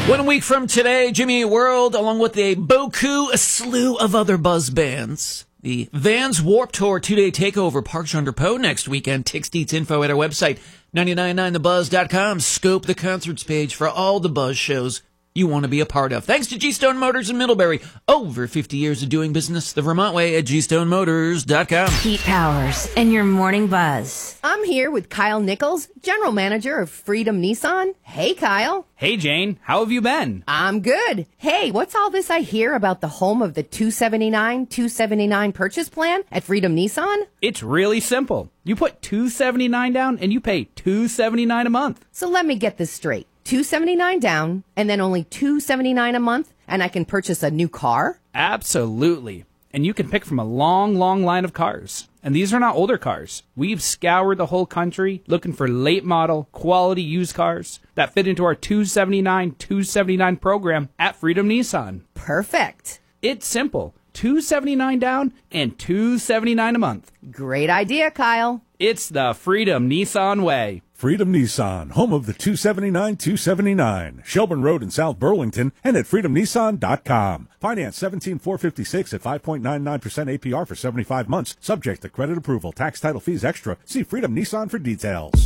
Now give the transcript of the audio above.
1 week from today, Jimmy Eat World, along with a slew of other buzz bands. The Vans Warped Tour 2-day takeover Park Chandra Po next weekend. Tickets, deets, info at our website, 999thebuzz.com. Scope the concerts page for all the Buzz shows you want to be a part of. Thanks to G-Stone Motors in Middlebury. Over 50 years of doing business the Vermont way at gstonemotors.com. Pete Powers and your morning buzz. I'm here with Kyle Nichols, General Manager of Freedom Nissan. Hey, Kyle. Hey, Jane. How have you been? I'm good. Hey, what's all this I hear about the home of the $279 purchase plan at Freedom Nissan? It's really simple. You put $279 down and you pay $279 a month. So let me get this straight. $279 down and then only $279 a month, and I can purchase a new car? Absolutely. And you can pick from a long line of cars. And these are not older cars. We've scoured the whole country looking for late model, quality used cars that fit into our $279 program at Freedom Nissan. Perfect. It's simple. $279 down and $279 a month. Great idea, Kyle. It's the Freedom Nissan way. Freedom Nissan, home of the 279 Shelburne Road in South Burlington, and at freedomnissan.com. Finance $17,456 at 5.99% APR for 75 months, subject to credit approval. Tax title fees extra. See Freedom Nissan for details.